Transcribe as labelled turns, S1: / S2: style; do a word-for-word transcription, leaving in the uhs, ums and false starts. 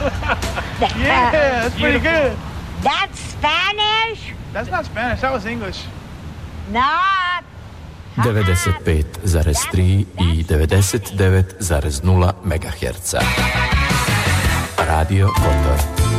S1: Yeah, that's pretty good.
S2: That's Spanish?
S1: That's not Spanish, that was English.
S2: Not.
S3: devedeset pet zarez tri i devedeset devet zarez nula megaherca. Radio Kotor.